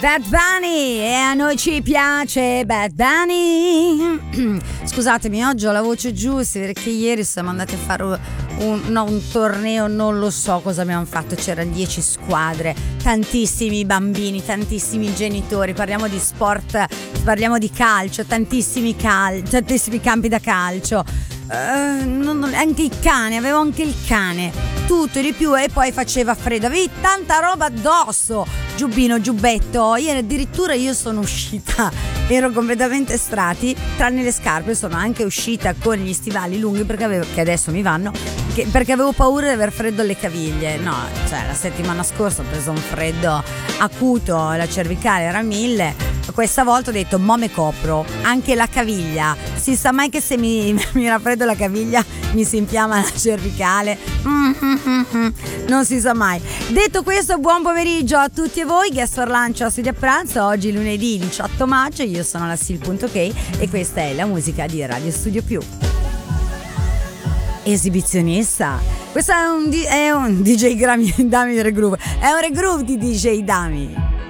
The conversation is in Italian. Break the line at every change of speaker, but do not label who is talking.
Bad Bunny, e a noi ci piace Bad Bunny. Scusatemi, oggi ho la voce giù, si vede che ieri siamo andati a fare un torneo, non lo so cosa abbiamo fatto, c'erano 10 squadre, tantissimi bambini, tantissimi genitori, parliamo di sport, parliamo di calcio, tantissimi campi da calcio. Anche il cane, avevo anche il cane, tutto e di più, e poi faceva freddo, avevi tanta roba addosso, giubbino, giubbetto, addirittura io sono uscita, ero completamente strati, tranne le scarpe, sono anche uscita con gli stivali lunghi che adesso mi vanno, perché avevo paura di aver freddo alle caviglie. No, cioè la settimana scorsa ho preso un freddo acuto, la cervicale era 1000. Questa volta ho detto mo me copro anche la caviglia, si sa mai che se mi raffreddo la caviglia mi si infiamma la cervicale, non si sa mai. Detto questo, buon pomeriggio a tutti e voi, guest for lunch, ospiti a pranzo, oggi lunedì 18 maggio, io sono la Sil.k e questa è la musica di Radio Studio Più. Esibizionista, questo è un DJ Dami Regroove, è un regroove di DJ Dami.